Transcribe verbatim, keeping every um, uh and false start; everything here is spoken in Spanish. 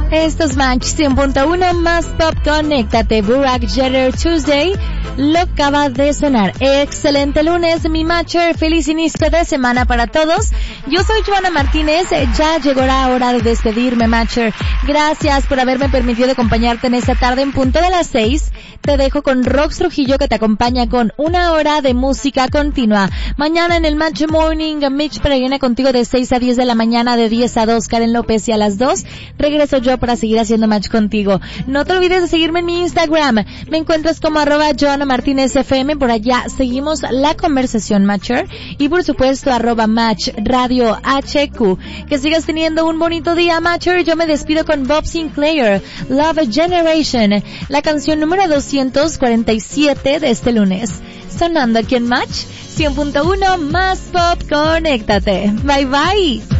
Esto es Match cien punto uno más Pop, conéctate. Burak Jeter Tuesday lo acaba de sonar. Excelente lunes, mi Matcher. Feliz inicio de semana para todos. Yo soy Joana Martínez. Ya llegó la hora de despedirme, Matcher. Gracias por haberme permitido acompañarte en esta tarde en punto de las seis. Te dejo con Rox Trujillo, que te acompaña con una hora de música continua. Mañana en el Match Morning, Mitch Peregrina contigo de seis a diez de la mañana, de diez a dos, Karen López, y a las dos regreso yo para seguir haciendo match contigo. No te olvides de seguirme en mi Instagram. Me encuentras como arroba Joana Martínez F M. Por allá seguimos la conversación, Matcher. Y por supuesto, arroba Match Radio H Q. Que sigas teniendo un bonito día, Matcher. Yo me despido con Bob Sinclair, Love Generation, la canción número doscientos cuarenta y siete de este lunes. Sonando aquí en Match cien punto uno más Pop, conéctate. Bye bye.